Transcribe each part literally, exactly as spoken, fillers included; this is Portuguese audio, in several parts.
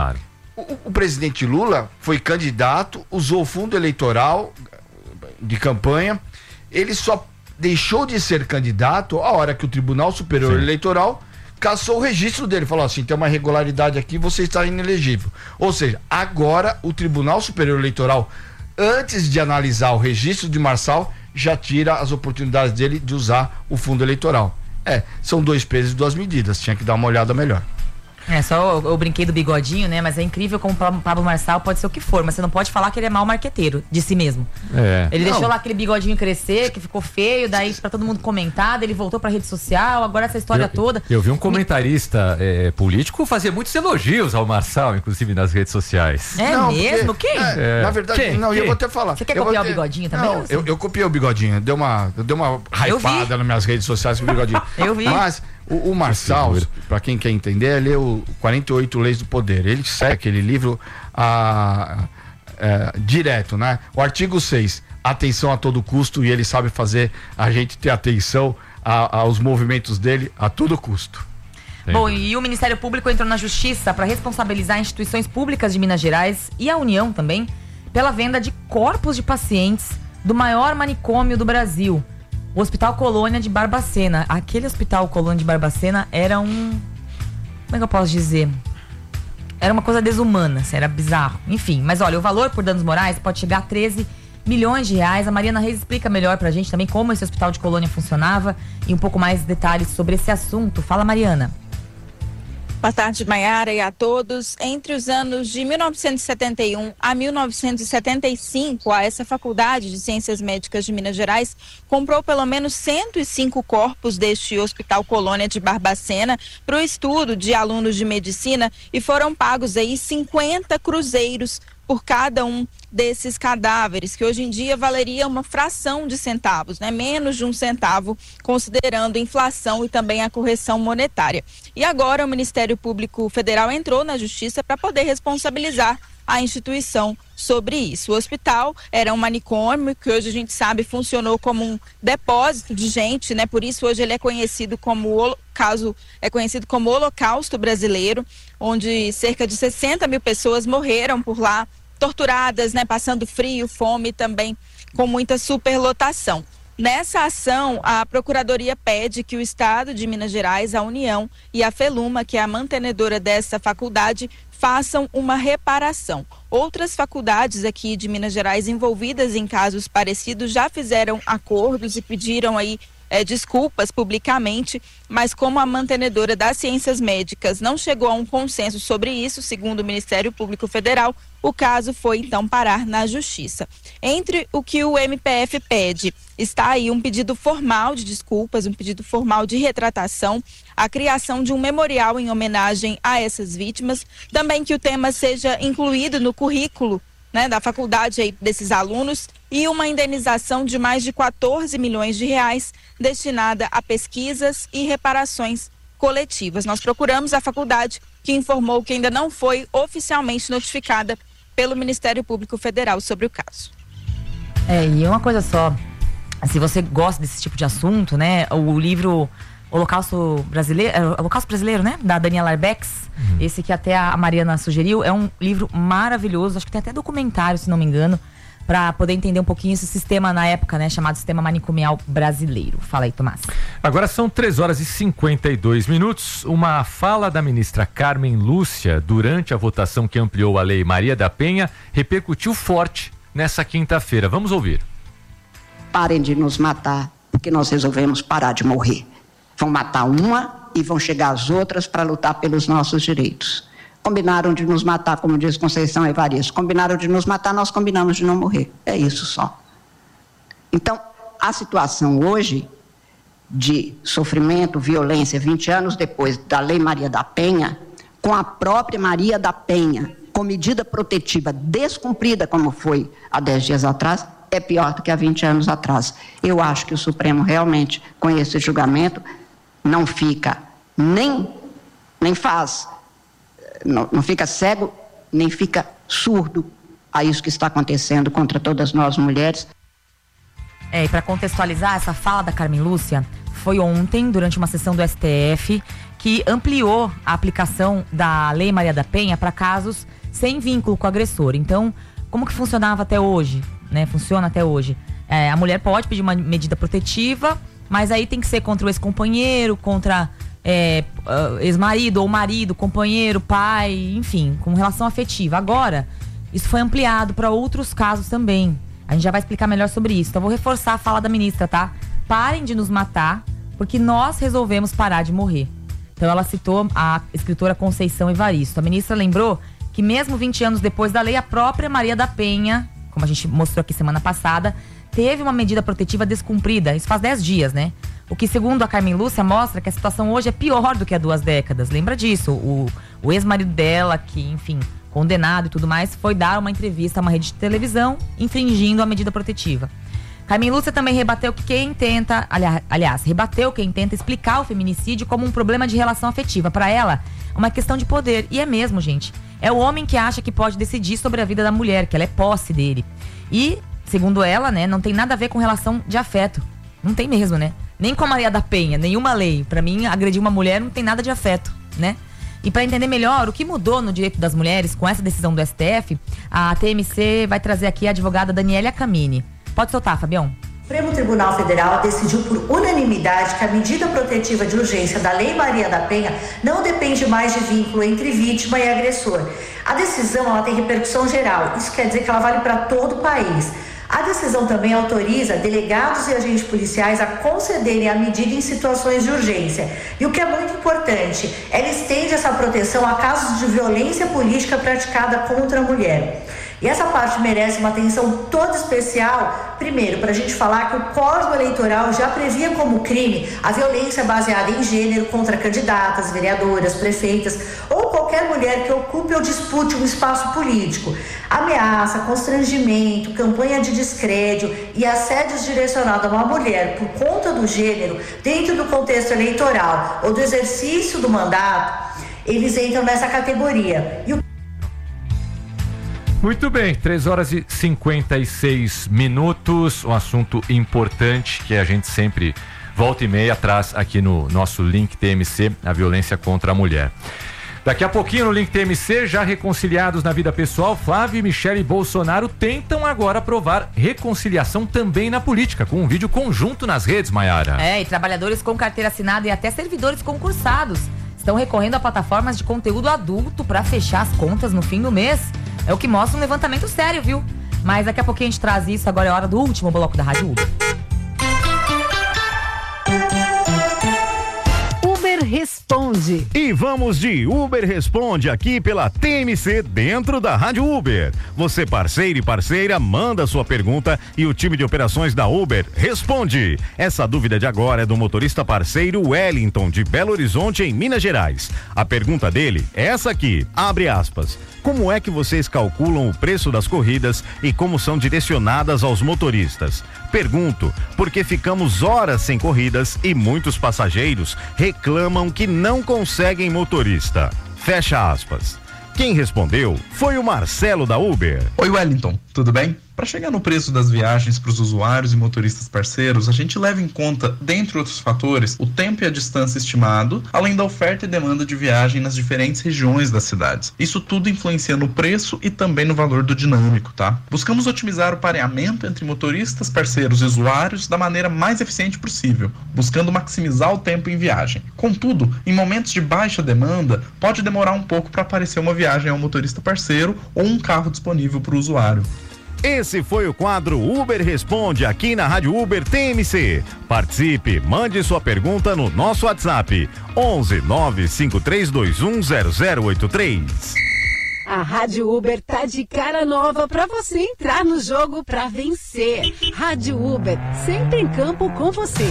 O, o presidente Lula foi candidato, usou o fundo eleitoral de campanha, ele só deixou de ser candidato a hora que o Tribunal Superior Sim. Eleitoral cassou o registro dele, falou assim, tem uma irregularidade aqui, você está inelegível. Ou seja, agora o Tribunal Superior Eleitoral, antes de analisar o registro de Marçal, já tira as oportunidades dele de usar o fundo eleitoral. É, são dois pesos e duas medidas, tinha que dar uma olhada melhor. É, só eu, eu brinquei do bigodinho, né? Mas é incrível como o Pablo Marçal pode ser o que for, mas você não pode falar que ele é mau marqueteiro de si mesmo. É. Ele Não. deixou lá aquele bigodinho crescer, que ficou feio, daí pra todo mundo comentar, daí ele voltou pra rede social, agora essa história eu, toda. Eu vi um comentarista é, político fazer muitos elogios ao Marçal, inclusive nas redes sociais. É Não, mesmo? porque, Quem? É, É. Na verdade, Quem? não, e eu Quem? vou até falar. Você quer eu copiar vou o bigodinho também? Não, eu, eu copiei o bigodinho, deu uma, deu uma hypada nas minhas redes sociais com o bigodinho. Eu vi. Mas o, o Marçal, pra quem quer entender, ele leu quarenta e oito Leis do Poder. Ele segue aquele livro a, a, direto, né? O artigo seis, atenção a todo custo, e ele sabe fazer a gente ter atenção a, aos movimentos dele a todo custo. Bom, e o Ministério Público entrou na Justiça para responsabilizar instituições públicas de Minas Gerais e a União também pela venda de corpos de pacientes do maior manicômio do Brasil, o Hospital Colônia de Barbacena. Aquele Hospital Colônia de Barbacena era um... Como é que eu posso dizer? Era uma coisa desumana, assim, era bizarro. Enfim, mas olha, o valor por danos morais pode chegar a treze milhões de reais. A Mariana Reis explica melhor pra gente também como esse Hospital de Colônia funcionava e um pouco mais de detalhes sobre esse assunto. Fala, Mariana. Boa tarde, Maiara, e a todos. Entre os anos de mil novecentos e setenta e um a mil novecentos e setenta e cinco, a essa Faculdade de Ciências Médicas de Minas Gerais comprou pelo menos cento e cinco corpos deste Hospital Colônia de Barbacena para o estudo de alunos de medicina e foram pagos aí cinquenta cruzeiros por cada um desses cadáveres, que hoje em dia valeria uma fração de centavos, né? Menos de um centavo, considerando inflação e também a correção monetária. E agora o Ministério Público Federal entrou na Justiça para poder responsabilizar a instituição sobre isso. O hospital era um manicômio que hoje a gente sabe funcionou como um depósito de gente, né? Por isso hoje ele é conhecido como o caso é conhecido como Holocausto Brasileiro, onde cerca de sessenta mil pessoas morreram por lá, torturadas, né, passando frio, fome, também com muita superlotação. Nessa ação, a Procuradoria pede que o Estado de Minas Gerais, a União e a Feluma, que é a mantenedora dessa faculdade, façam uma reparação. Outras faculdades aqui de Minas Gerais envolvidas em casos parecidos já fizeram acordos e pediram aí É, desculpas publicamente, mas como a mantenedora das ciências médicas não chegou a um consenso sobre isso, segundo o Ministério Público Federal, o caso foi então parar na Justiça. Entre o que o M P F pede, está aí um pedido formal de desculpas, um pedido formal de retratação, a criação de um memorial em homenagem a essas vítimas, também que o tema seja incluído no currículo, né, da faculdade aí desses alunos, e uma indenização de mais de quatorze milhões de reais destinada a pesquisas e reparações coletivas. Nós procuramos a faculdade, que informou que ainda não foi oficialmente notificada pelo Ministério Público Federal sobre o caso. É, e uma coisa só, se você gosta desse tipo de assunto, né, o livro Holocausto Brasileiro, Holocausto Brasileiro, né, da Daniela Arbex, uhum. Esse que até a Mariana sugeriu, é um livro maravilhoso, acho que tem até documentário, se não me engano, para poder entender um pouquinho esse sistema na época, né, chamado Sistema Manicomial Brasileiro. Fala aí, Tomás. Agora são três horas e cinquenta e dois minutos. Uma fala da ministra Carmen Lúcia durante a votação que ampliou a Lei Maria da Penha repercutiu forte nessa quinta-feira. Vamos ouvir. Parem de nos matar, porque nós resolvemos parar de morrer. Vão matar uma e vão chegar as outras para lutar pelos nossos direitos. Combinaram de nos matar, como diz Conceição Evaristo. Combinaram de nos matar, nós combinamos de não morrer. É isso só. Então, a situação hoje de sofrimento, violência, vinte anos depois da Lei Maria da Penha, com a própria Maria da Penha, com medida protetiva descumprida, como foi há dez dias atrás, é pior do que há vinte anos atrás. Eu acho que o Supremo realmente, com esse julgamento, não fica nem, nem faz... Não, não fica cego, nem fica surdo a isso que está acontecendo contra todas nós mulheres. É, e para contextualizar, essa fala da Carmen Lúcia foi ontem, durante uma sessão do S T F, que ampliou a aplicação da Lei Maria da Penha para casos sem vínculo com o agressor. Então, como que funcionava até hoje, né? Funciona até hoje. É, a mulher pode pedir uma medida protetiva, mas aí tem que ser contra o ex-companheiro, contra é, uh, ex-marido ou marido, companheiro, pai, enfim, com relação afetiva. Agora, isso foi ampliado para outros casos também. A gente já vai explicar melhor sobre isso. Então, vou reforçar a fala da ministra, tá? Parem de nos matar, porque nós resolvemos parar de morrer. Então, ela citou a escritora Conceição Evaristo. A ministra lembrou que mesmo vinte anos depois da lei, a própria Maria da Penha, como a gente mostrou aqui semana passada, teve uma medida protetiva descumprida. Isso faz dez dias, né? O que, segundo a Carmen Lúcia, mostra que a situação hoje é pior do que há duas décadas. Lembra disso? O, o ex-marido dela, que, enfim, condenado e tudo mais, foi dar uma entrevista a uma rede de televisão infringindo a medida protetiva. Carmen Lúcia também rebateu que quem tenta, aliás, aliás, rebateu quem tenta explicar o feminicídio como um problema de relação afetiva. Para ela, é uma questão de poder. E é mesmo, gente. É o homem que acha que pode decidir sobre a vida da mulher, que ela é posse dele. E, segundo ela, né, não tem nada a ver com relação de afeto. Não tem mesmo, né? Nem com a Maria da Penha, nenhuma lei. Para mim, agredir uma mulher não tem nada de afeto, né? E para entender melhor o que mudou no direito das mulheres com essa decisão do S T F, a T M C vai trazer aqui a advogada Daniela Camini. Pode soltar, Fabião. O Supremo Tribunal Federal decidiu por unanimidade que a medida protetiva de urgência da Lei Maria da Penha não depende mais de vínculo entre vítima e agressor. A decisão ela tem repercussão geral, isso quer dizer que ela vale para todo o país. A decisão também autoriza delegados e agentes policiais a concederem a medida em situações de urgência. E o que é muito importante, ela estende essa proteção a casos de violência política praticada contra a mulher. E essa parte merece uma atenção toda especial, primeiro, para a gente falar que o Código Eleitoral já previa como crime a violência baseada em gênero contra candidatas, vereadoras, prefeitas ou qualquer mulher que ocupe ou dispute um espaço político. Ameaça, constrangimento, campanha de descrédito e assédios direcionados a uma mulher por conta do gênero dentro do contexto eleitoral ou do exercício do mandato, eles entram nessa categoria. E o Muito bem, três horas e cinquenta e seis minutos, um assunto importante que a gente sempre volta e meia traz aqui no nosso Link T M C, a violência contra a mulher. Daqui a pouquinho no Link T M C, já reconciliados na vida pessoal, Flávio e Michele Bolsonaro tentam agora provar reconciliação também na política, com um vídeo conjunto nas redes, Maiara. É, e trabalhadores com carteira assinada e até servidores concursados estão recorrendo a plataformas de conteúdo adulto para fechar as contas no fim do mês. É o que mostra um levantamento sério, viu? Mas daqui a pouquinho a gente traz isso, agora é hora do último bloco da Rádio Uber. Uber Responde. E vamos de Uber Responde aqui pela T M C dentro da Rádio Uber. Você, parceiro e parceira, manda sua pergunta e o time de operações da Uber responde. Essa dúvida de agora é do motorista parceiro Wellington, de Belo Horizonte, em Minas Gerais. A pergunta dele é essa aqui, abre aspas. Como é que vocês calculam o preço das corridas e como são direcionadas aos motoristas? Pergunto, porque ficamos horas sem corridas e muitos passageiros reclamam que não conseguem motorista. Fecha aspas. Quem respondeu foi o Marcelo da Uber. Oi, Wellington, tudo bem? Para chegar no preço das viagens para os usuários e motoristas parceiros, a gente leva em conta, dentre outros fatores, o tempo e a distância estimado, além da oferta e demanda de viagem nas diferentes regiões das cidades. Isso tudo influencia no preço e também no valor do dinâmico, tá? Buscamos otimizar o pareamento entre motoristas, parceiros e usuários da maneira mais eficiente possível, buscando maximizar o tempo em viagem. Contudo, em momentos de baixa demanda, pode demorar um pouco para aparecer uma viagem ao motorista parceiro ou um carro disponível para o usuário. Esse foi o quadro Uber Responde aqui na Rádio Uber T M C. Participe, mande sua pergunta no nosso WhatsApp onze nove cinco três dois um zero zero oito três. A Rádio Uber tá de cara nova pra você entrar no jogo pra vencer. Rádio Uber, sempre em campo com você.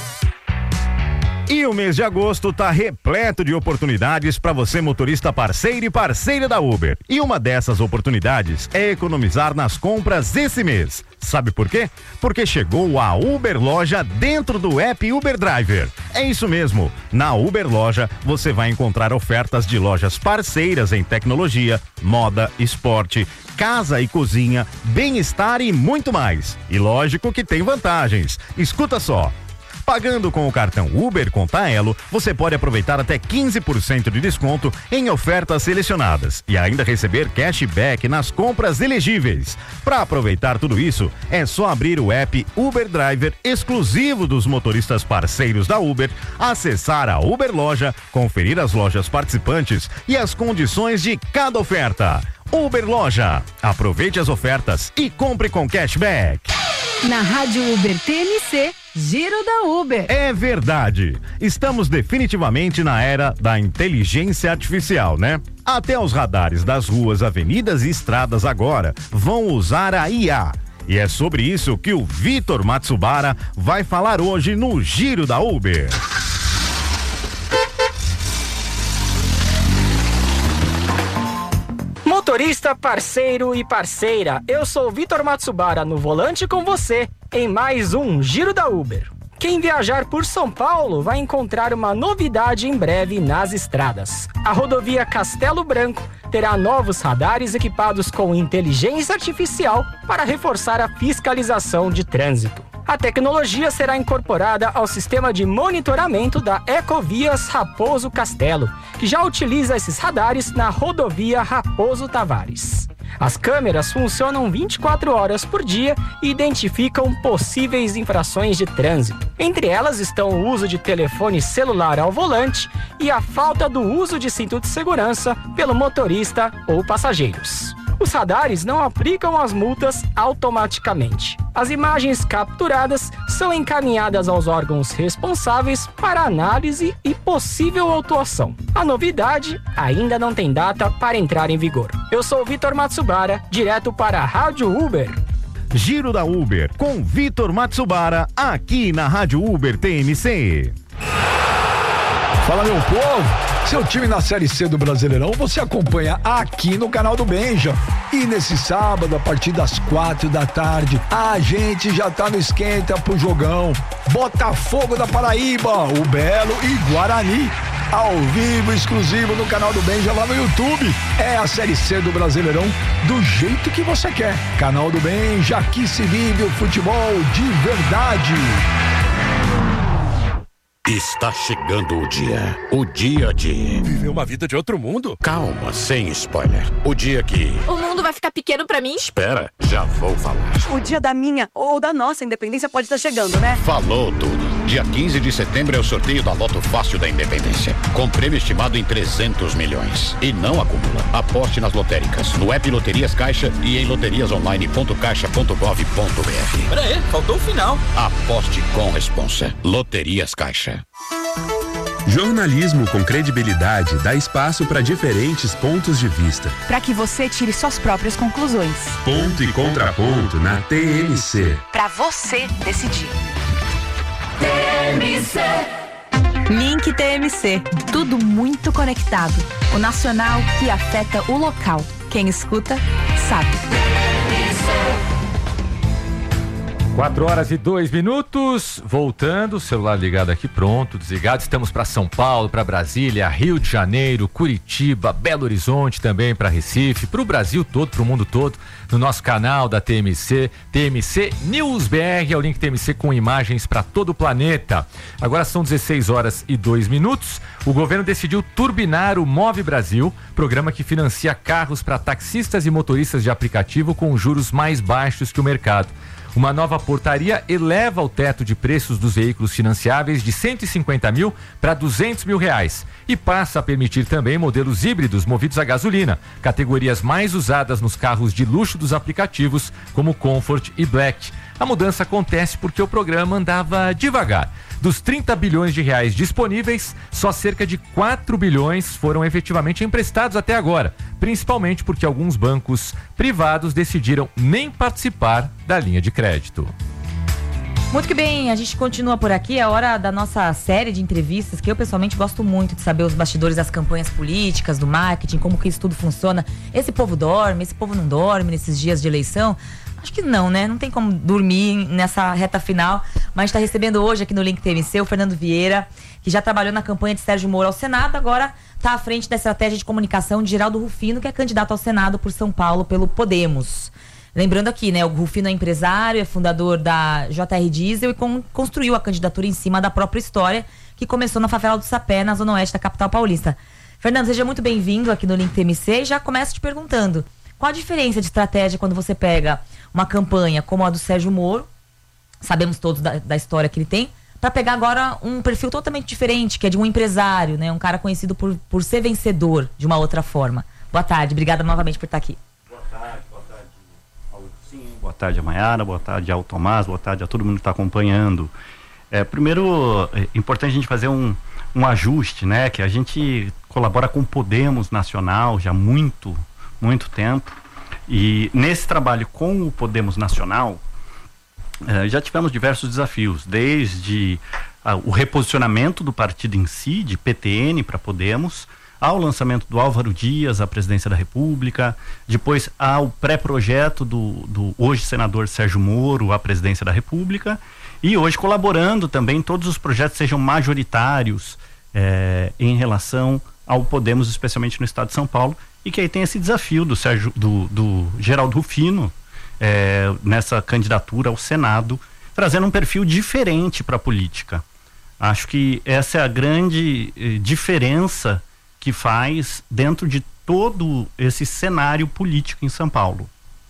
E o mês de agosto tá repleto de oportunidades para você, motorista parceiro e parceira da Uber. E uma dessas oportunidades é economizar nas compras esse mês. Sabe por quê? Porque chegou a Uber Loja dentro do app Uber Driver. É isso mesmo. Na Uber Loja você vai encontrar ofertas de lojas parceiras em tecnologia, moda, esporte, casa e cozinha, bem-estar e muito mais. E lógico que tem vantagens. Escuta só. Pagando com o cartão Uber Contaelo, você pode aproveitar até quinze por cento de desconto em ofertas selecionadas e ainda receber cashback nas compras elegíveis. Para aproveitar tudo isso, é só abrir o app Uber Driver exclusivo dos motoristas parceiros da Uber, acessar a Uber Loja, conferir as lojas participantes e as condições de cada oferta. Uber Loja. Aproveite as ofertas e compre com cashback. Na Rádio Uber T M C, Giro da Uber. É verdade. Estamos definitivamente na era da inteligência artificial, né? Até os radares das ruas, avenidas e estradas agora vão usar a I A. E é sobre isso que o Vitor Matsubara vai falar hoje no Giro da Uber. Motorista, parceiro e parceira, eu sou o Vitor Matsubara no volante com você em mais um Giro da Uber. Quem viajar por São Paulo vai encontrar uma novidade em breve nas estradas. A rodovia Castelo Branco terá novos radares equipados com inteligência artificial para reforçar a fiscalização de trânsito. A tecnologia será incorporada ao sistema de monitoramento da Ecovias Raposo Castelo, que já utiliza esses radares na rodovia Raposo Tavares. As câmeras funcionam vinte e quatro horas por dia e identificam possíveis infrações de trânsito. Entre elas estão o uso de telefone celular ao volante e a falta do uso de cinto de segurança pelo motorista ou passageiros. Os radares não aplicam as multas automaticamente. As imagens capturadas são encaminhadas aos órgãos responsáveis para análise e possível autuação. A novidade ainda não tem data para entrar em vigor. Eu sou o Vitor Matsubara, direto para a Rádio Uber. Giro da Uber, com Vitor Matsubara, aqui na Rádio Uber T M C. Fala, meu povo! Seu time na Série C do Brasileirão você acompanha aqui no canal do Benja. E nesse sábado, a partir das quatro da tarde, a gente já tá no esquenta pro jogão. Botafogo da Paraíba, o Belo e Guarani. Ao vivo, exclusivo no canal do Benja lá no YouTube. É a Série C do Brasileirão do jeito que você quer. Canal do Benja, aqui se vive o futebol de verdade. Está chegando o dia. O dia de... Viver uma vida de outro mundo? Calma, sem spoiler. O dia que... O mundo vai ficar pequeno pra mim? Espera, já vou falar. O dia da minha ou da nossa independência pode estar chegando, né? Falou tudo. Dia quinze de setembro é o sorteio da Loto Fácil da Independência. Com prêmio estimado em trezentos milhões. E não acumula. Aposte nas lotéricas, no app Loterias Caixa e em loterias online ponto caixa ponto gov ponto br. Pera aí, faltou o final. Aposte com responsa. Loterias Caixa. Jornalismo com credibilidade dá espaço para diferentes pontos de vista. Para que você tire suas próprias conclusões. Ponto e contraponto na T M C. Para você decidir. T M C. Link T M C. Tudo muito conectado. O nacional que afeta o local. Quem escuta, sabe. Quatro horas e dois minutos, voltando, celular ligado aqui, pronto, desligado. Estamos para São Paulo, para Brasília, Rio de Janeiro, Curitiba, Belo Horizonte também, para Recife, para o Brasil todo, para o mundo todo, no nosso canal da T M C, T M C News B R, é o link T M C com imagens para todo o planeta. Agora são dezesseis horas e dois minutos. O governo decidiu turbinar o Move Brasil, programa que financia carros para taxistas e motoristas de aplicativo com juros mais baixos que o mercado. Uma nova portaria eleva o teto de preços dos veículos financiáveis de cento e cinquenta mil para duzentos mil reais e passa a permitir também modelos híbridos movidos a gasolina, categorias mais usadas nos carros de luxo dos aplicativos como Comfort e Black. A mudança acontece porque o programa andava devagar. Dos trinta bilhões de reais disponíveis, só cerca de quatro bilhões foram efetivamente emprestados até agora, principalmente porque alguns bancos privados decidiram nem participar da linha de crédito. Muito que bem, a gente continua por aqui, é hora da nossa série de entrevistas, que eu pessoalmente gosto muito de saber os bastidores das campanhas políticas, do marketing, como que isso tudo funciona. Esse povo dorme, esse povo não dorme nesses dias de eleição? Acho que não, né? Não tem como dormir nessa reta final, mas está recebendo hoje aqui no Link T M C o Fernando Vieira, que já trabalhou na campanha de Sérgio Moro ao Senado, agora está à frente da estratégia de comunicação de Geraldo Rufino, que é candidato ao Senado por São Paulo pelo Podemos. Lembrando aqui, né, o Rufino é empresário, é fundador da J R Diesel e con- construiu a candidatura em cima da própria história, que começou na favela do Sapé, na zona oeste da capital paulista. Fernando, seja muito bem-vindo aqui no Link T M C e já começo te perguntando, qual a diferença de estratégia quando você pega uma campanha como a do Sérgio Moro, sabemos todos da, da história que ele tem, para pegar agora um perfil totalmente diferente, que é de um empresário, né, um cara conhecido por, por ser vencedor de uma outra forma. Boa tarde, obrigada novamente por estar aqui. Boa tarde, boa tarde ao Sim, boa tarde a Maiara, boa tarde ao Tomás, boa tarde a todo mundo que está acompanhando. É, primeiro, é importante a gente fazer um, um ajuste, né? Que a gente colabora com o Podemos Nacional já há muito, muito tempo. E nesse trabalho com o Podemos Nacional, é, já tivemos diversos desafios, desde ah, o reposicionamento do partido em si, de P T N para Podemos, ao lançamento do Álvaro Dias à presidência da República, depois ao pré-projeto do, do hoje senador Sérgio Moro à presidência da República, e hoje colaborando também todos os projetos sejam majoritários é, em relação ao Podemos, especialmente no estado de São Paulo, e que aí tem esse desafio do Sérgio, do, do Geraldo Rufino é, nessa candidatura ao Senado, trazendo um perfil diferente para a política. Acho que essa é a grande eh, diferença que faz dentro de todo esse cenário político em São Paulo.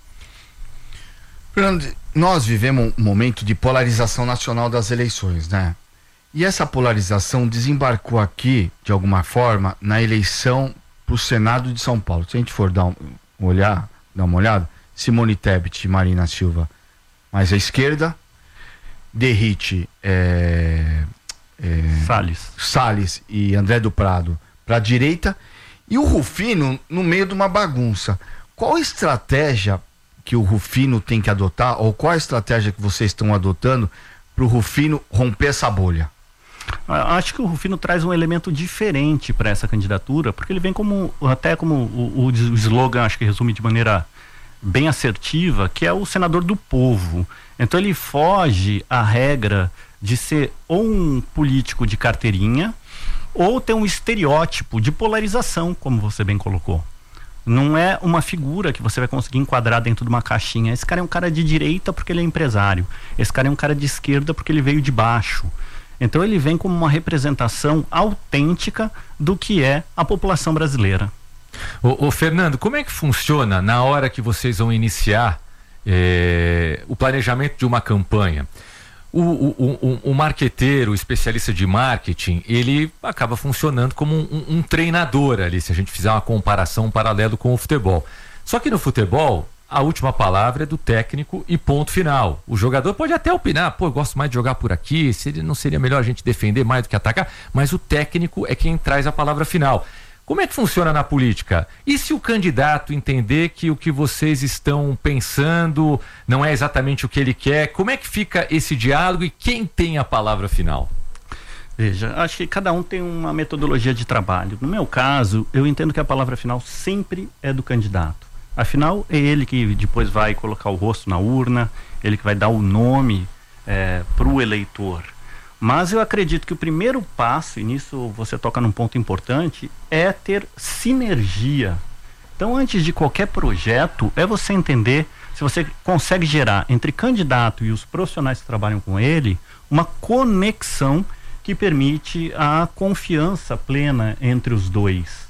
Fernando, nós vivemos um momento de polarização nacional das eleições, né? E essa polarização desembarcou aqui, de alguma forma, na eleição para o Senado de São Paulo. Se a gente for dar um, olhar, dar uma olhada, Simone Tebet e Marina Silva mais à esquerda, Derrite, é, é, Salles. Salles e André do Prado para a direita, e o Rufino no meio de uma bagunça. Qual a estratégia que o Rufino tem que adotar, ou qual a estratégia que vocês estão adotando para o Rufino romper essa bolha? Acho que o Rufino traz um elemento diferente para essa candidatura, porque ele vem como, até como o, o slogan, acho que resume de maneira bem assertiva, que é o senador do povo. Então ele foge à regra de ser ou um político de carteirinha, ou ter um estereótipo de polarização, como você bem colocou. Não é uma figura que você vai conseguir enquadrar dentro de uma caixinha. Esse cara é um cara de direita porque ele é empresário. Esse cara é um cara de esquerda porque ele veio de baixo. Então ele vem como uma representação autêntica do que é a população brasileira. Ô, ô Fernando, como é que funciona na hora que vocês vão iniciar é, o planejamento de uma campanha? O, o, o, o marqueteiro, o especialista de marketing, ele acaba funcionando como um, um treinador ali, se a gente fizer uma comparação, um paralelo com o futebol. Só que no futebol, a última palavra é do técnico e ponto final. O jogador pode até opinar, pô, eu gosto mais de jogar por aqui, seria, não seria melhor a gente defender mais do que atacar, mas o técnico é quem traz a palavra final. Como é que funciona na política? E se o candidato entender que o que vocês estão pensando não é exatamente o que ele quer, como é que fica esse diálogo e quem tem a palavra final? Veja, acho que cada um tem uma metodologia de trabalho. No meu caso, eu entendo que a palavra final sempre é do candidato. Afinal, é ele que depois vai colocar o rosto na urna, ele que vai dar o nome é, para o eleitor. Mas eu acredito que o primeiro passo, e nisso você toca num ponto importante, é ter sinergia. Então, antes de qualquer projeto, é você entender se você consegue gerar entre candidato e os profissionais que trabalham com ele uma conexão que permite a confiança plena entre os dois.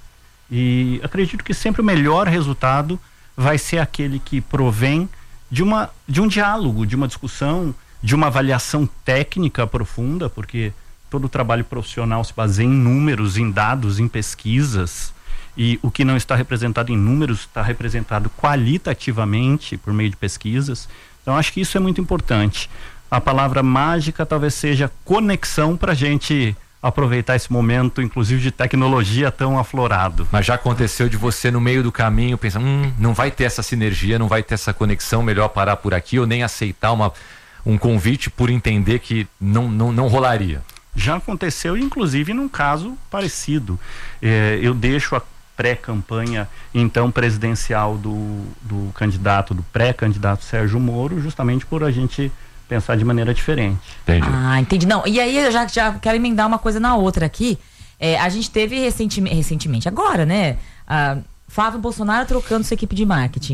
E acredito que sempre o melhor resultado vai ser aquele que provém de, uma, de um diálogo, de uma discussão, de uma avaliação técnica profunda, porque todo o trabalho profissional se baseia em números, em dados, em pesquisas, e o que não está representado em números está representado qualitativamente por meio de pesquisas. Então acho que isso é muito importante. A palavra mágica talvez seja conexão para a gente aproveitar esse momento, inclusive de tecnologia tão aflorado. Mas já aconteceu de você no meio do caminho pensar, hum, não vai ter essa sinergia, não vai ter essa conexão, melhor parar por aqui, ou nem aceitar uma um convite por entender que não, não, não rolaria? Já aconteceu, inclusive num caso parecido. É, eu deixo a pré-campanha então presidencial do, do candidato, do pré-candidato Sérgio Moro, justamente por a gente pensar de maneira diferente. Entendi. Ah, entendi. Não, e aí eu já, já quero emendar uma coisa na outra aqui. É, a gente teve recentemente, recentemente agora, né? Ah, Flávio Bolsonaro trocando sua equipe de marketing.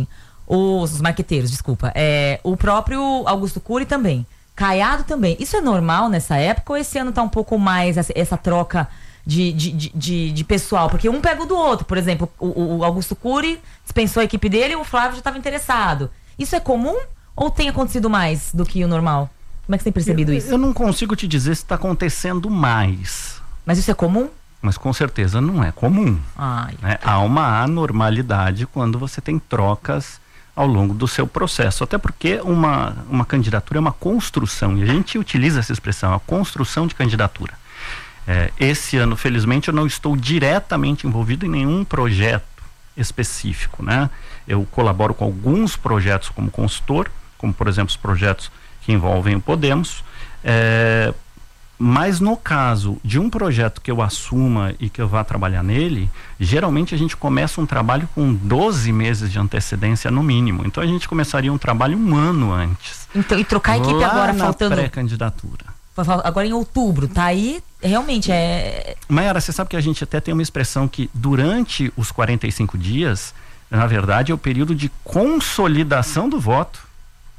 Os, os marqueteiros, desculpa. É, o próprio Augusto Cury também. Caiado também. Isso é normal nessa época ou esse ano tá um pouco mais essa, essa troca de, de, de, de, de pessoal? Porque um pega o do outro. Por exemplo, o, o Augusto Cury dispensou a equipe dele e o Flávio já estava interessado. Isso é comum ou tem acontecido mais do que o normal? Como é que você tem percebido eu, isso? Eu não consigo te dizer se está acontecendo mais. Mas isso é comum? Mas com certeza não é comum. Ai, né? Há uma anormalidade quando você tem trocas ao longo do seu processo. Até porque uma, uma candidatura é uma construção. E a gente utiliza essa expressão, a construção de candidatura. É, esse ano, felizmente, eu não estou diretamente envolvido em nenhum projeto específico, né? Eu colaboro com alguns projetos como consultor, como, por exemplo, os projetos que envolvem o Podemos. É, Mas no caso de um projeto que eu assuma e que eu vá trabalhar nele, geralmente a gente começa um trabalho com doze meses de antecedência no mínimo. Então a gente começaria um trabalho um ano antes. Então, e trocar a equipe lá agora na faltando. Pré-candidatura. Agora em outubro, tá aí, realmente é. Mayara, você sabe que a gente até tem uma expressão que durante os quarenta e cinco dias, na verdade, é o período de consolidação do voto.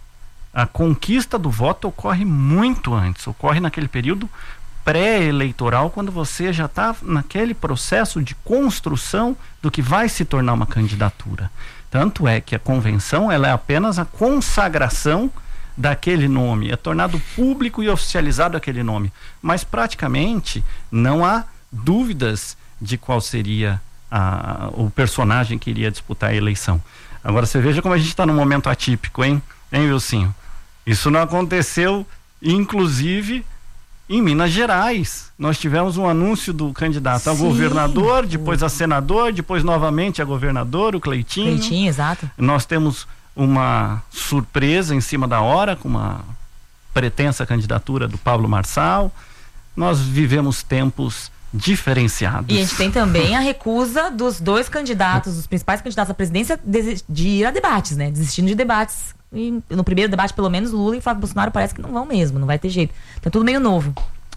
A conquista do voto ocorre muito antes, ocorre naquele período pré-eleitoral, quando você já está naquele processo de construção do que vai se tornar uma candidatura. Tanto é que a convenção ela é apenas a consagração daquele nome, é tornado público e oficializado aquele nome, mas praticamente não há dúvidas de qual seria a, o personagem que iria disputar a eleição. Agora você veja como a gente está num momento atípico, hein? Hein, Wilson? Isso não aconteceu, inclusive, em Minas Gerais. Nós tivemos um anúncio do candidato a Sim. governador, depois a senador, depois novamente a governador, o Cleitinho. Cleitinho, exato. Nós temos uma surpresa em cima da hora, com uma pretensa candidatura do Pablo Marçal. Nós vivemos tempos diferenciados. E a gente tem também a recusa dos dois candidatos, os principais candidatos à presidência, de, de ir a debates, né? Desistindo de debates. E no primeiro debate, pelo menos, Lula e Flávio Bolsonaro parece que não vão mesmo, não vai ter jeito. Tá tudo meio novo.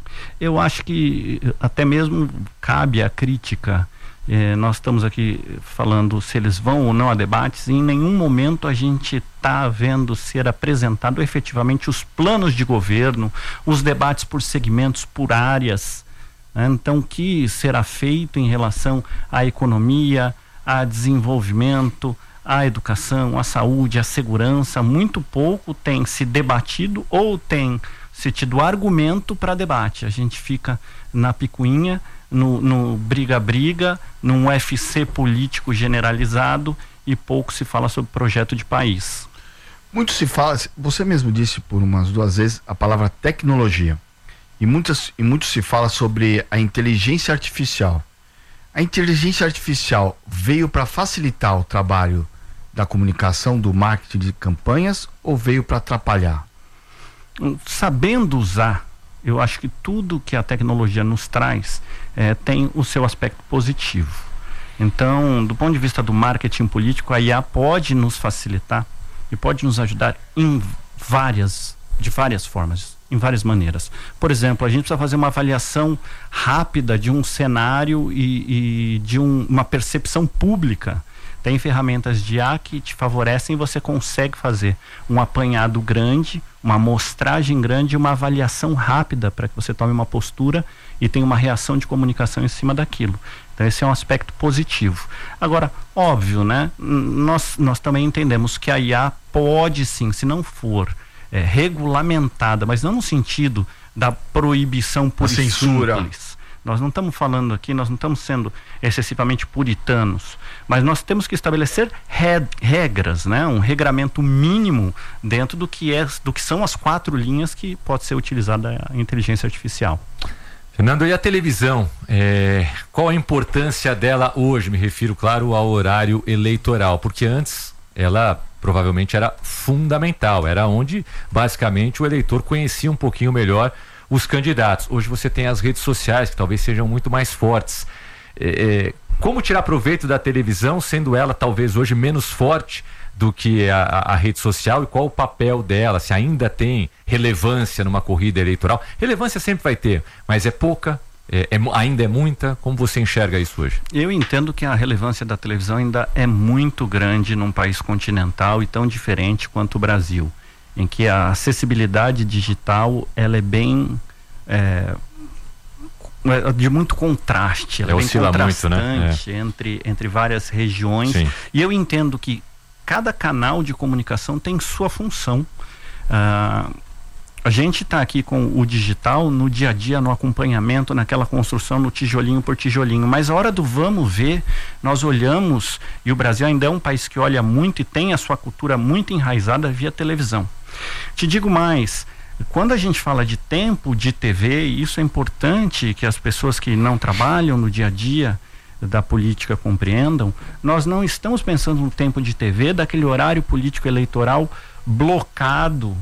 Eu acho que até mesmo cabe a crítica. Eh, nós estamos aqui falando se eles vão ou não a debates, e em nenhum momento a gente está vendo ser apresentado efetivamente os planos de governo, os debates por segmentos, por áreas. Né? Então, o que será feito em relação à economia, a desenvolvimento, a educação, a saúde, a segurança, muito pouco tem se debatido ou tem se tido argumento para debate. A gente fica na picuinha, no, no briga-briga, num U F C político generalizado e pouco se fala sobre projeto de país. Muito se fala, você mesmo disse por umas duas vezes a palavra tecnologia, e, muitas, e muito se fala sobre a inteligência artificial. A inteligência artificial veio para facilitar o trabalho da comunicação, do marketing de campanhas, ou veio para atrapalhar? Sabendo usar, eu acho que tudo que a tecnologia nos traz é, tem o seu aspecto positivo. Então, do ponto de vista do marketing político, a I A pode nos facilitar e pode nos ajudar em várias, de várias formas, em várias maneiras. Por exemplo, a gente precisa fazer uma avaliação rápida de um cenário e, e de um, uma percepção pública. Tem ferramentas de I A que te favorecem e você consegue fazer um apanhado grande, uma amostragem grande e uma avaliação rápida para que você tome uma postura e tenha uma reação de comunicação em cima daquilo. Então esse é um aspecto positivo. Agora, óbvio, né? Nós, nós também entendemos que a I A pode sim, se não for é, regulamentada, mas não no sentido da proibição por censura. Simples. Nós não estamos falando aqui, nós não estamos sendo excessivamente puritanos, mas nós temos que estabelecer re- regras, né? Um regramento mínimo dentro do que, é, do que são as quatro linhas que pode ser utilizada a inteligência artificial. Fernando, e a televisão? É, qual a importância dela hoje? Me refiro, claro, ao horário eleitoral, porque antes ela provavelmente era fundamental, era onde basicamente o eleitor conhecia um pouquinho melhor os candidatos. Hoje você tem as redes sociais que talvez sejam muito mais fortes. É, como tirar proveito da televisão, sendo ela talvez hoje menos forte do que a, a, a rede social, e qual o papel dela, se ainda tem relevância numa corrida eleitoral? Relevância sempre vai ter, mas é pouca É, é, ainda é muita? Como você enxerga isso hoje? Eu entendo que a relevância da televisão ainda é muito grande num país continental e tão diferente quanto o Brasil, em que a acessibilidade digital ela é bem é, de muito contraste, ela é, é bem contrastante, né? é. entre, entre várias regiões. Sim. E eu entendo que cada canal de comunicação tem sua função. Ah, a gente está aqui com o digital no dia a dia, no acompanhamento, naquela construção, no tijolinho por tijolinho, mas a hora do vamos ver, nós olhamos, e o Brasil ainda é um país que olha muito e tem a sua cultura muito enraizada via televisão. Te digo mais, quando a gente fala de tempo de T V, isso é importante que as pessoas que não trabalham no dia a dia da política compreendam, nós não estamos pensando no tempo de T V daquele horário político eleitoral blocado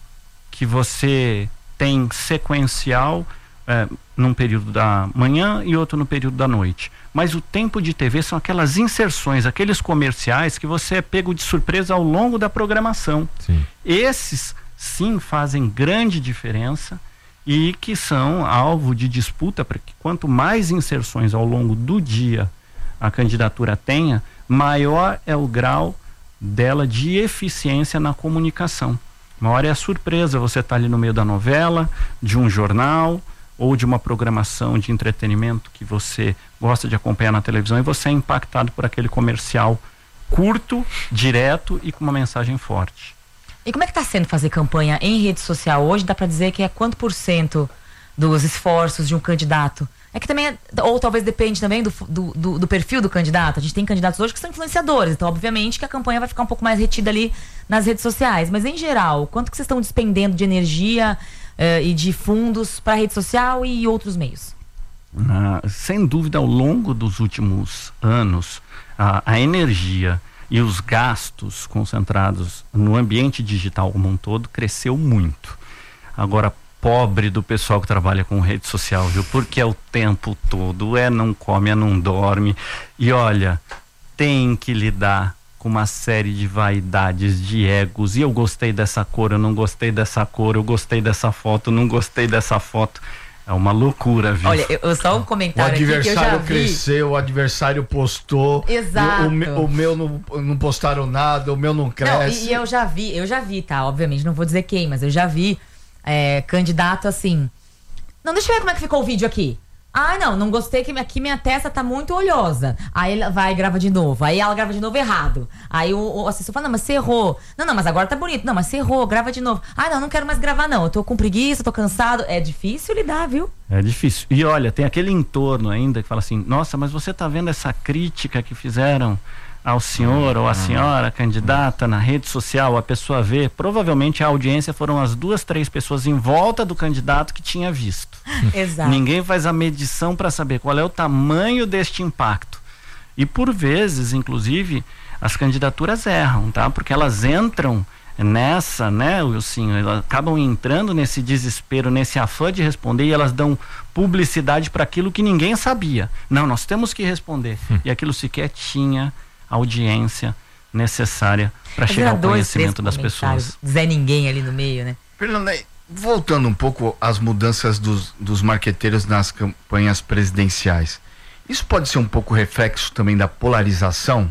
que você tem sequencial é, num período da manhã e outro no período da noite. Mas o tempo de T V são aquelas inserções, aqueles comerciais que você é pego de surpresa ao longo da programação. Sim. Esses sim fazem grande diferença e que são alvo de disputa, para que quanto mais inserções ao longo do dia a candidatura tenha, maior é o grau dela de eficiência na comunicação. Maior é a surpresa, você está ali no meio da novela, de um jornal ou de uma programação de entretenimento que você gosta de acompanhar na televisão e você é impactado por aquele comercial curto, direto e com uma mensagem forte. E como é que está sendo fazer campanha em rede social hoje? Dá para dizer que é quanto por cento dos esforços de um candidato? É que também, é, ou talvez depende também do, do, do, do perfil do candidato. A gente tem candidatos hoje que são influenciadores, então obviamente que a campanha vai ficar um pouco mais retida ali nas redes sociais. Mas em geral, quanto que vocês estão despendendo de energia uh, e de fundos para rede social e outros meios? Ah, sem dúvida, ao longo dos últimos anos, a, a energia e os gastos concentrados no ambiente digital como um todo cresceu muito. Agora, pobre do pessoal que trabalha com rede social, viu? Porque é o tempo todo, é não come, é não dorme. E olha, tem que lidar com uma série de vaidades, de egos. E eu gostei dessa cor, eu não gostei dessa cor, eu gostei dessa foto, eu não gostei dessa foto. É uma loucura, viu? Olha, eu, só um comentário aqui que eu já vi. O adversário vi. cresceu, o adversário postou. Exato. O, o, o meu não, não postaram nada, o meu não cresce. Não, e, e eu já vi, eu já vi, tá? Obviamente, não vou dizer quem, mas eu já vi é, candidato assim. Não, deixa eu ver como é que ficou o vídeo aqui. Ah, não, não gostei que aqui minha testa tá muito oleosa. Aí ela vai e grava de novo. Aí ela grava de novo errado. Aí o, o assessor fala, não, mas você errou. Não, não, mas agora tá bonito. Não, mas você errou, grava de novo. Ah, não, não quero mais gravar não. Eu tô com preguiça, tô cansado. É difícil lidar, viu? É difícil. E olha, tem aquele entorno ainda que fala assim, nossa, mas você tá vendo essa crítica que fizeram ao senhor ou à senhora candidata na rede social, a pessoa vê, provavelmente a audiência foram as duas, três pessoas em volta do candidato que tinha visto. Exato. Ninguém faz a medição para saber qual é o tamanho deste impacto. E por vezes, inclusive, as candidaturas erram, tá? Porque elas entram nessa, né, Wilson, elas acabam entrando nesse desespero, nesse afã de responder e elas dão publicidade para aquilo que ninguém sabia. Não, nós temos que responder. Hum. E aquilo sequer tinha audiência necessária para chegar ao conhecimento das pessoas. Zé ninguém ali no meio, né? Fernanda, voltando um pouco às mudanças dos, dos marqueteiros nas campanhas presidenciais, isso pode ser um pouco reflexo também da polarização?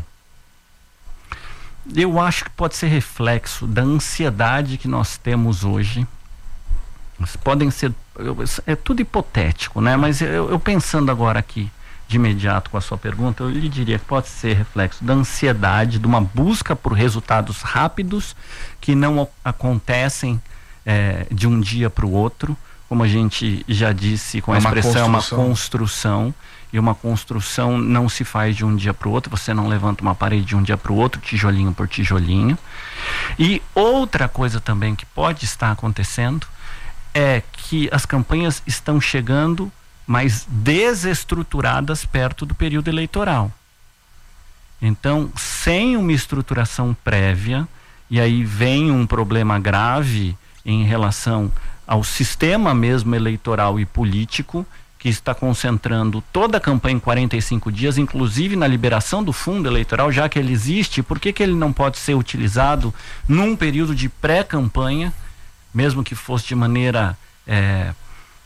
Eu acho que pode ser reflexo da ansiedade que nós temos hoje. Podem ser, é tudo hipotético, né? Mas eu, eu pensando agora aqui de imediato com a sua pergunta, eu lhe diria que pode ser reflexo da ansiedade, de uma busca por resultados rápidos que não acontecem é, de um dia para o outro, como a gente já disse com a expressão, é uma construção, e uma construção não se faz de um dia para o outro, você não levanta uma parede de um dia para o outro, tijolinho por tijolinho. E outra coisa também que pode estar acontecendo é que as campanhas estão chegando mais desestruturadas perto do período eleitoral. Então, sem uma estruturação prévia, e aí vem um problema grave em relação ao sistema mesmo eleitoral e político, que está concentrando toda a campanha em quarenta e cinco dias, inclusive na liberação do fundo eleitoral, já que ele existe, por que que ele não pode ser utilizado num período de pré-campanha, mesmo que fosse de maneira é,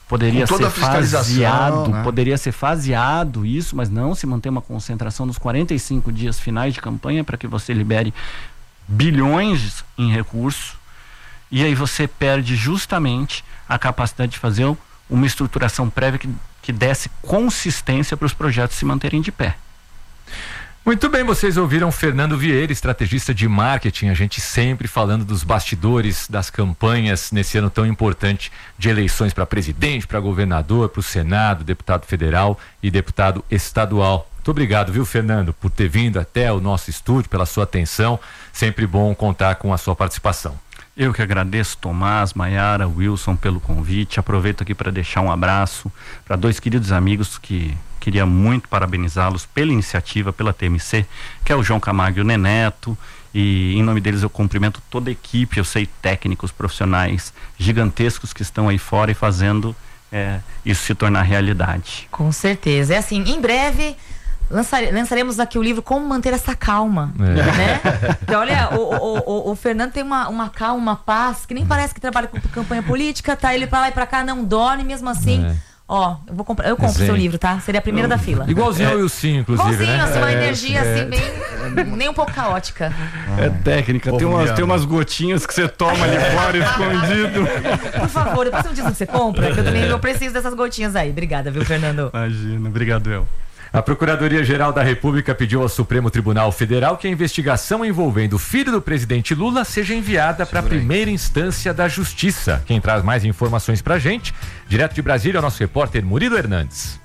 Poderia Com toda ser a fiscalização, faseado, né? poderia ser faseado isso, mas não se manter uma concentração nos quarenta e cinco dias finais de campanha para que você libere bilhões em recursos, e aí você perde justamente a capacidade de fazer uma estruturação prévia que, que desse consistência para os projetos se manterem de pé. Muito bem, vocês ouviram Fernando Vieira, estrategista de marketing, a gente sempre falando dos bastidores das campanhas nesse ano tão importante de eleições para presidente, para governador, para o Senado, deputado federal e deputado estadual. Muito obrigado, viu, Fernando, por ter vindo até o nosso estúdio, pela sua atenção, sempre bom contar com a sua participação. Eu que agradeço, Tomás, Maiara, Wilson, pelo convite. Aproveito aqui para deixar um abraço para dois queridos amigos que queria muito parabenizá-los pela iniciativa, pela T M C, que é o João Camargo e o Neneto. E em nome deles eu cumprimento toda a equipe, eu sei técnicos, profissionais gigantescos que estão aí fora e fazendo é, isso se tornar realidade. Com certeza. É assim, em breve... Lançare, lançaremos aqui o livro Como Manter Essa Calma, é. né? Então, olha, o, o, o, o Fernando tem uma, uma calma, uma paz, que nem parece que trabalha com campanha política, tá? Ele pra lá e pra cá, não dorme, mesmo assim. É. Ó, eu vou comprar, eu compro o seu livro, tá? Seria a primeira eu, da fila. Igualzinho ao é. Wilson, inclusive, Igualzinho, né? assim, uma é, energia é. assim, bem, nem um pouco caótica. É técnica, tem umas, tem umas gotinhas que você toma ali fora, escondido. Por favor, depois você me diz o que você compra, que eu também eu preciso dessas gotinhas aí. Obrigada, viu, Fernando? Imagina, obrigado eu. A Procuradoria-Geral da República pediu ao Supremo Tribunal Federal que a investigação envolvendo o filho do presidente Lula seja enviada para a primeira instância da Justiça. Quem traz mais informações para a gente, direto de Brasília, é o nosso repórter Murilo Hernandes.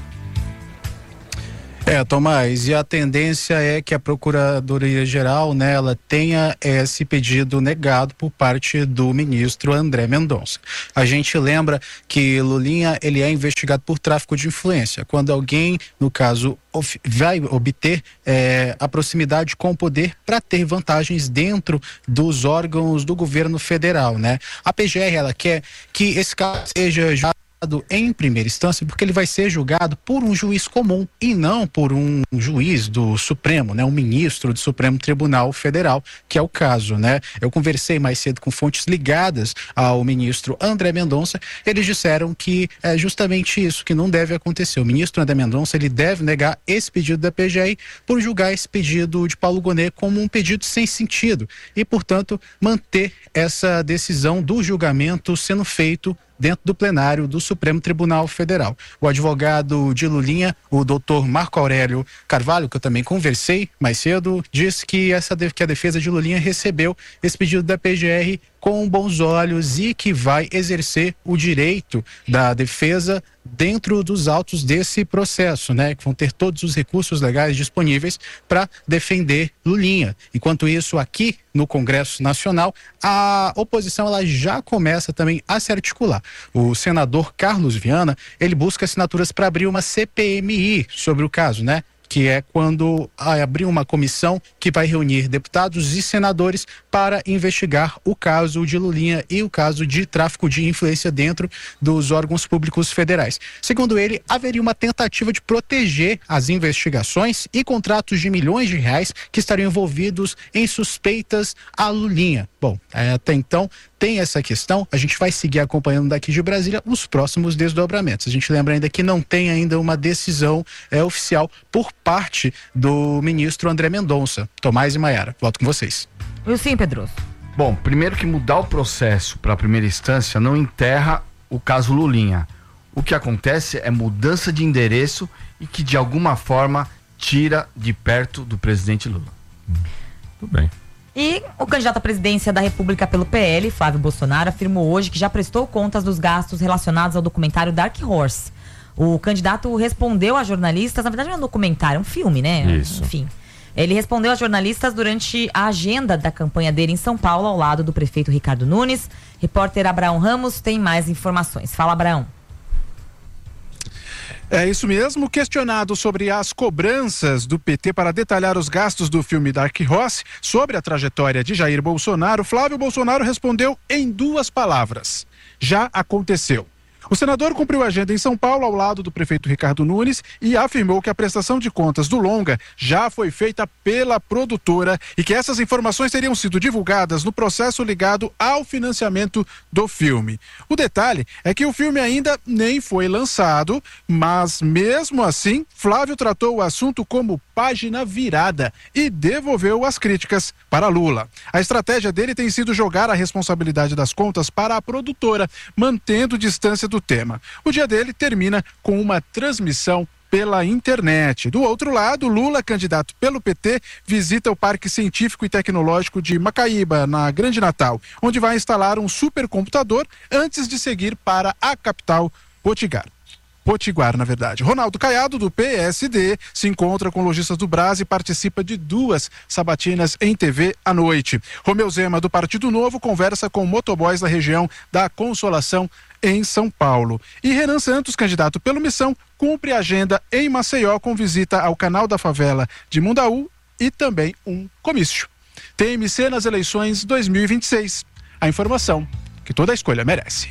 É, Tomás, e a tendência é que a Procuradoria-Geral, né, ela tenha esse pedido negado por parte do ministro André Mendonça. A gente lembra que Lulinha, ele é investigado por tráfico de influência, quando alguém, no caso, vai obter é, a proximidade com o poder para ter vantagens dentro dos órgãos do governo federal, né? A P G R, ela quer que esse caso seja já em primeira instância, porque ele vai ser julgado por um juiz comum e não por um juiz do Supremo, né, um ministro do Supremo Tribunal Federal, que é o caso, né? Eu conversei mais cedo com fontes ligadas ao ministro André Mendonça, eles disseram que é justamente isso que não deve acontecer. O ministro André Mendonça, ele deve negar esse pedido da P G R por julgar esse pedido de Paulo Gonet como um pedido sem sentido e, portanto, manter essa decisão do julgamento sendo feito dentro do plenário do Supremo Tribunal Federal. O advogado de Lulinha, o doutor Marco Aurélio Carvalho, que eu também conversei mais cedo, disse que, essa, que a defesa de Lulinha recebeu esse pedido da P G R com bons olhos e que vai exercer o direito da defesa dentro dos autos desse processo, né? Que vão ter todos os recursos legais disponíveis para defender Lulinha. Enquanto isso, aqui no Congresso Nacional, a oposição ela já começa também a se articular. O senador Carlos Viana, ele busca assinaturas para abrir uma C P M I sobre o caso, né? Que é quando abrir uma comissão que vai reunir deputados e senadores para investigar o caso de Lulinha e o caso de tráfico de influência dentro dos órgãos públicos federais. Segundo ele, haveria uma tentativa de proteger as investigações e contratos de milhões de reais que estariam envolvidos em suspeitas a Lulinha. Bom, até então tem essa questão, a gente vai seguir acompanhando daqui de Brasília os próximos desdobramentos. A gente lembra ainda que não tem ainda uma decisão é, oficial por parte do ministro André Mendonça. Tomás e Maiara, volto com vocês. Eu sim, Pedroso. Bom, primeiro que mudar o processo para a primeira instância não enterra o caso Lulinha. O que acontece é mudança de endereço e que de alguma forma tira de perto do presidente Lula. Tudo bem. E o candidato à presidência da República pelo P L, Flávio Bolsonaro, afirmou hoje que já prestou contas dos gastos relacionados ao documentário Dark Horse. O candidato respondeu a jornalistas, na verdade não é um documentário, é um filme, né? Isso. Enfim. Ele respondeu a jornalistas durante a agenda da campanha dele em São Paulo, ao lado do prefeito Ricardo Nunes. Repórter Abraão Ramos tem mais informações. Fala, Abraão. É isso mesmo. Questionado sobre as cobranças do P T para detalhar os gastos do filme Dark Horse sobre a trajetória de Jair Bolsonaro, Flávio Bolsonaro respondeu em duas palavras: já aconteceu. O senador cumpriu a agenda em São Paulo ao lado do prefeito Ricardo Nunes e afirmou que a prestação de contas do longa já foi feita pela produtora e que essas informações teriam sido divulgadas no processo ligado ao financiamento do filme. O detalhe é que o filme ainda nem foi lançado, mas mesmo assim, Flávio tratou o assunto como página virada e devolveu as críticas para Lula. A estratégia dele tem sido jogar a responsabilidade das contas para a produtora, mantendo distância do tema. O dia dele termina com uma transmissão pela internet. Do outro lado, Lula, candidato pelo P T, visita o Parque Científico e Tecnológico de Macaíba, na Grande Natal, onde vai instalar um supercomputador antes de seguir para a capital Potiguar. Potiguar, na verdade. Ronaldo Caiado, do P S D, se encontra com lojistas do Brás e participa de duas sabatinas em T V à noite. Romeu Zema, do Partido Novo, conversa com motoboys da região da Consolação, em São Paulo. E Renan Santos, candidato pelo Missão, cumpre a agenda em Maceió com visita ao Canal da Favela de Mundaú e também um comício. T M C nas eleições dois mil e vinte e seis. A informação que toda escolha merece.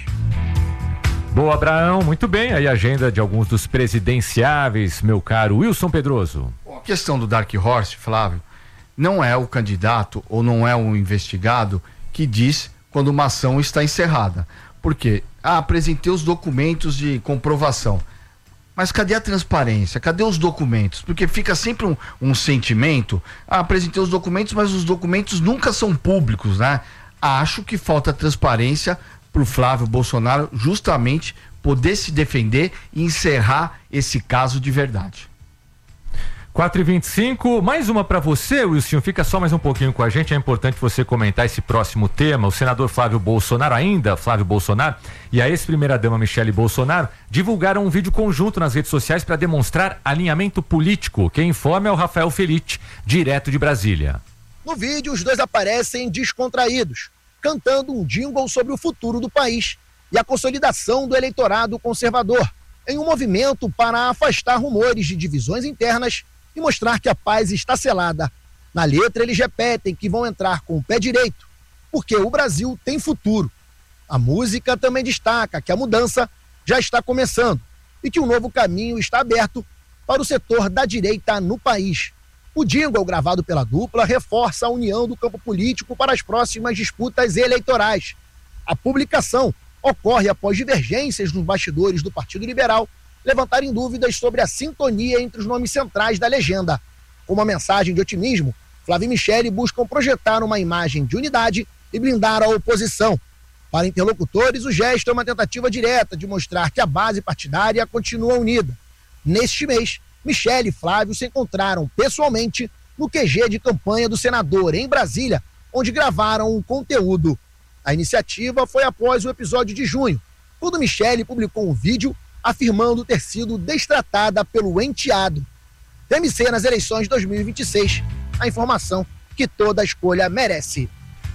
Boa, Abraão, muito bem. Aí a agenda de alguns dos presidenciáveis, meu caro Wilson Pedroso. A questão do Dark Horse, Flávio, não é o candidato ou não é o investigado que diz quando uma ação está encerrada. Por quê? Ah, apresentei os documentos de comprovação. Mas cadê a transparência? Cadê os documentos? Porque fica sempre um, um sentimento, ah, apresentei os documentos, mas os documentos nunca são públicos, né? Acho que falta transparência para o Flávio Bolsonaro justamente poder se defender e encerrar esse caso de verdade. quatro e vinte e cinco, mais uma para você, Wilson, fica só mais um pouquinho com a gente, é importante você comentar esse próximo tema. O senador Flávio Bolsonaro, ainda Flávio Bolsonaro, e a ex-primeira-dama Michele Bolsonaro divulgaram um vídeo conjunto nas redes sociais para demonstrar alinhamento político. Quem informa é o Rafael Felite, direto de Brasília. No vídeo, os dois aparecem descontraídos, cantando um jingle sobre o futuro do país e a consolidação do eleitorado conservador, em um movimento para afastar rumores de divisões internas e mostrar que a paz está selada. Na letra, eles repetem que vão entrar com o pé direito, porque o Brasil tem futuro. A música também destaca que a mudança já está começando e que um novo caminho está aberto para o setor da direita no país. O jingle gravado pela dupla reforça a união do campo político para as próximas disputas eleitorais. A publicação ocorre após divergências nos bastidores do Partido Liberal levantarem dúvidas sobre a sintonia entre os nomes centrais da legenda. Com uma mensagem de otimismo, Flávio e Michele buscam projetar uma imagem de unidade e blindar a oposição. Para interlocutores, o gesto é uma tentativa direta de mostrar que a base partidária continua unida. Neste mês, Michele e Flávio se encontraram pessoalmente no Q G de campanha do senador em Brasília, onde gravaram um conteúdo. A iniciativa foi após o episódio de junho, quando Michele publicou um vídeo afirmando ter sido destratada pelo enteado. T M C nas eleições de dois mil e vinte e seis, a informação que toda escolha merece.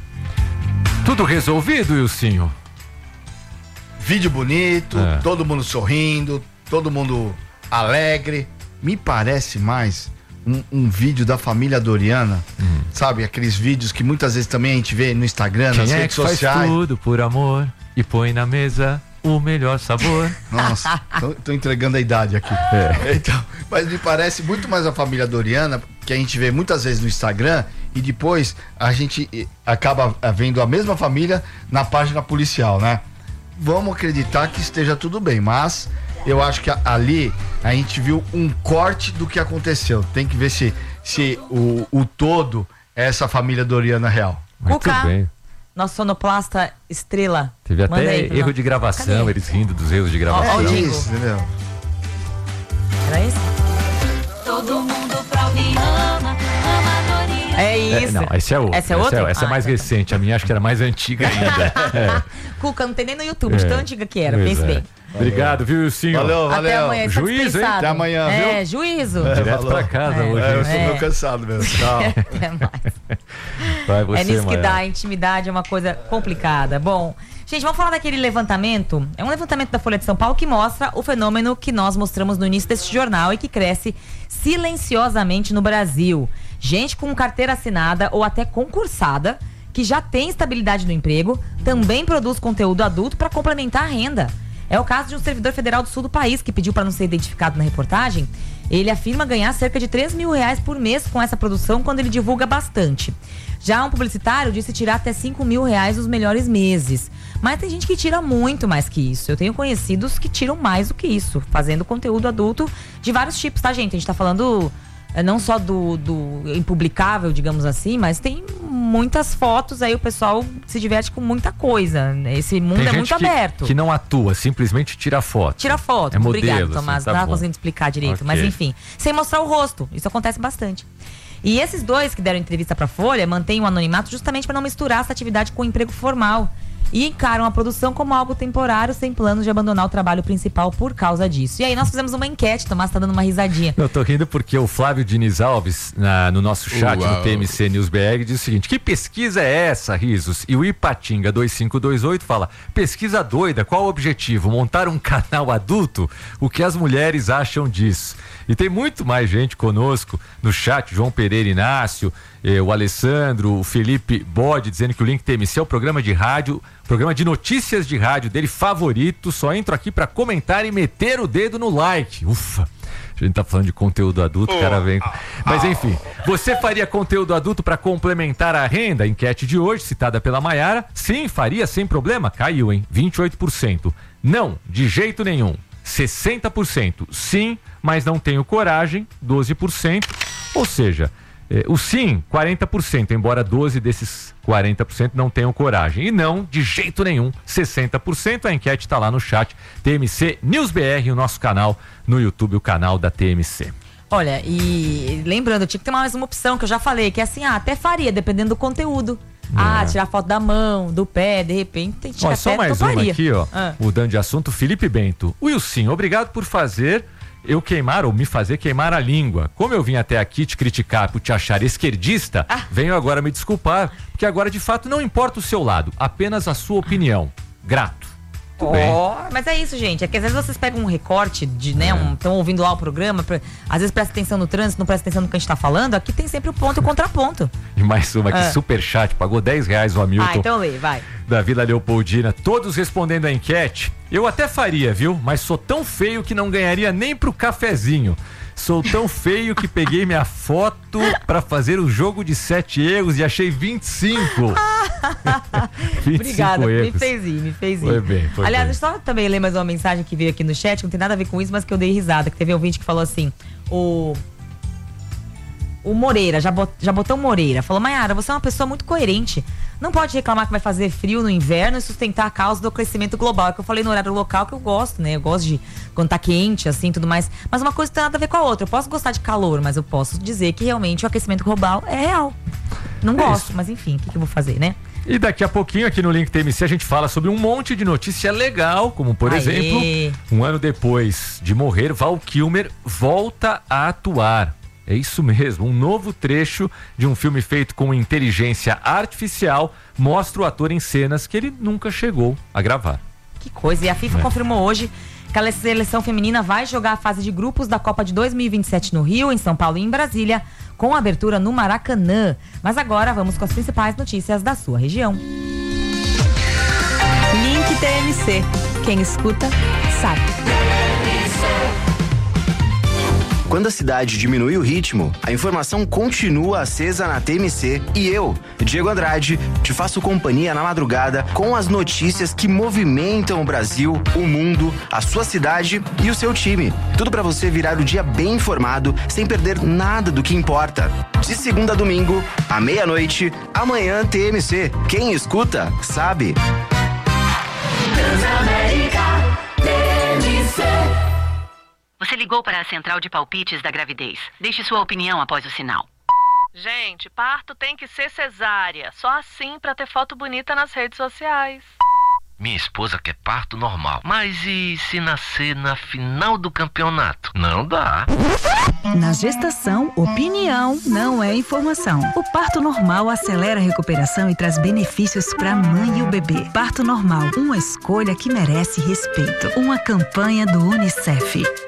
Tudo resolvido, Wilsinho? Vídeo bonito, é. Todo mundo sorrindo, todo mundo alegre. Me parece mais um, um vídeo da família Doriana, hum. sabe? Aqueles vídeos que muitas vezes também a gente vê no Instagram, Quem nas é redes que sociais. Faz tudo por amor e põe na mesa o melhor sabor. Nossa, tô, tô entregando a idade aqui. É. Então, mas me parece muito mais a família Doriana, que a gente vê muitas vezes no Instagram e depois a gente acaba vendo a mesma família na página policial, né? Vamos acreditar que esteja tudo bem, mas eu acho que ali a gente viu um corte do que aconteceu. Tem que ver se, se o, o todo é essa família Doriana real. Muito Cuca, bem. Nosso sonoplasta estrela. Teve até erro nós. de gravação, Cadê? Eles rindo dos erros de gravação. É isso, entendeu? Era isso? Todo mundo pra me ama, ama Doriana. É isso. É, não, esse é outro. Essa é outra? Essa é, essa é mais ah, recente. A minha acho que era mais antiga ainda. É. Cuca, não tem nem no YouTube, de tão antiga que era. Pense bem. Obrigado, viu, Wilsinho? Valeu, valeu. Até amanhã, juízo, hein? Até amanhã, viu? É, juízo. É, Direto falou. pra casa é, hoje. É, eu sou é. meio cansado mesmo. Tchau. Até mais. Vai você, é nisso que Maia. dá, a intimidade é uma coisa complicada. Bom, gente, vamos falar daquele levantamento. É um levantamento da Folha de São Paulo que mostra o fenômeno que nós mostramos no início deste jornal e que cresce silenciosamente no Brasil. Gente com carteira assinada ou até concursada, que já tem estabilidade no emprego, também produz conteúdo adulto para complementar a renda. É o caso de um servidor federal do sul do país que pediu para não ser identificado na reportagem. Ele afirma ganhar cerca de três mil reais por mês com essa produção quando ele divulga bastante. Já um publicitário disse tirar até cinco mil reais nos melhores meses. Mas tem gente que tira muito mais que isso. Eu tenho conhecidos que tiram mais do que isso, fazendo conteúdo adulto de vários tipos, tá, gente? A gente tá falando é, não só do, do impublicável, digamos assim, mas tem muitas fotos aí, o pessoal se diverte com muita coisa. Esse mundo tem é muito que, aberto. Que não atua, simplesmente tira foto. Tira foto. É modelo, Obrigado, Tomás. assim, tá não tava bom. conseguindo explicar direito. Okay. Mas enfim, sem mostrar o rosto. Isso acontece bastante. E esses dois que deram entrevista pra Folha mantêm o anonimato justamente para não misturar essa atividade com o emprego formal. E encaram a produção como algo temporário, sem planos de abandonar o trabalho principal por causa disso. E aí nós fizemos uma enquete, Tomás tá dando uma risadinha. Eu tô rindo porque o Flávio Diniz Alves, na, no nosso chat Uau. no T M C News B R, diz o seguinte: que pesquisa é essa, Risos? E o Ipatinga dois cinco dois oito fala: pesquisa doida, qual o objetivo? Montar um canal adulto? O que as mulheres acham disso? E tem muito mais gente conosco no chat, João Pereira Inácio, eh, o Alessandro, o Felipe Bode, dizendo que o Link T M C é o programa de rádio, programa de notícias de rádio dele favorito. Só entro aqui pra comentar e meter o dedo no like. Ufa! A gente tá falando de conteúdo adulto, o cara vem. Mas enfim, você faria conteúdo adulto para complementar a renda? Enquete de hoje, citada pela Maiara. Sim, faria sem problema. Caiu, hein? vinte e oito por cento. Não, de jeito nenhum. sessenta por cento. Sim, mas não tenho coragem. doze por cento. Ou seja, eh, o sim, quarenta por cento, embora doze desses quarenta por cento não tenham coragem. E não, de jeito nenhum, sessenta por cento. A enquete está lá no chat T M C News B R, o nosso canal no YouTube, o canal da T M C. Olha, e lembrando, tinha que ter mais uma opção que eu já falei, que é assim, ah, até faria, dependendo do conteúdo. É. Ah, tirar foto da mão, do pé, de repente, tem que tirar. Ó, só mais uma aqui, ó, ah. mudando de assunto, Felipe Bento. Wilson, obrigado por fazer eu queimar ou me fazer queimar a língua. Como eu vim até aqui te criticar por te achar esquerdista, ah. venho agora me desculpar, porque agora de fato não importa o seu lado, apenas a sua opinião. Grato. Oh, mas é isso, gente. É que às vezes vocês pegam um recorte de, né, estão um, ouvindo lá o programa, pra, às vezes presta atenção no trânsito, não presta atenção no que a gente tá falando. Aqui tem sempre o ponto e o contraponto. E mais uma aqui, ah. super chat, pagou dez reais o Hamilton. Ah, então lê, vai. Da Vila Leopoldina, todos respondendo a enquete. Eu até faria, viu? Mas sou tão feio que não ganharia nem pro cafezinho. Sou tão feio que peguei minha foto pra fazer o jogo de sete erros e achei vinte e cinco. vinte e cinco Obrigada, erros. me fez ir, me fez ir. Foi bem, foi Aliás, bem. deixa eu só também ler mais uma mensagem que veio aqui no chat, não tem nada a ver com isso, mas que eu dei risada, que teve um ouvinte que falou assim, o... O Moreira, já, bot, já botou Moreira, falou: Maiara, você é uma pessoa muito coerente. Não pode reclamar que vai fazer frio no inverno e sustentar a causa do aquecimento global. É que eu falei no horário local que eu gosto, né? Eu gosto de quando tá quente, assim, tudo mais. Mas uma coisa não tem nada a ver com a outra. Eu posso gostar de calor, mas eu posso dizer que realmente o aquecimento global é real. Não é gosto, isso. Mas enfim, o que, que eu vou fazer, né? E daqui a pouquinho aqui no Link T M C a gente fala sobre um monte de notícia legal, como por Aê. exemplo, um ano depois de morrer, Val Kilmer volta a atuar. É isso mesmo, um novo trecho de um filme feito com inteligência artificial mostra o ator em cenas que ele nunca chegou a gravar. Que coisa, e a FIFA é. confirmou hoje que a seleção feminina vai jogar a fase de grupos da Copa de dois mil e vinte e sete no Rio, em São Paulo e em Brasília, com abertura no Maracanã. Mas agora vamos com as principais notícias da sua região. Link T M C, quem escuta, sabe. Quando a cidade diminui o ritmo, a informação continua acesa na T M C e eu, Diego Andrade, te faço companhia na madrugada com as notícias que movimentam o Brasil, o mundo, a sua cidade e o seu time. Tudo pra você virar o dia bem informado, sem perder nada do que importa. De segunda a domingo, à meia-noite, amanhã T M C. Quem escuta, sabe. Transamérica T M C. Você ligou para a central de palpites da gravidez. Deixe sua opinião após o sinal. Gente, parto tem que ser cesárea. Só assim pra ter foto bonita nas redes sociais. Minha esposa quer parto normal. Mas e se nascer na final do campeonato? Não dá. Na gestação, opinião não é informação. O parto normal acelera a recuperação e traz benefícios para a mãe e o bebê. Parto normal, uma escolha que merece respeito. Uma campanha do UNICEF.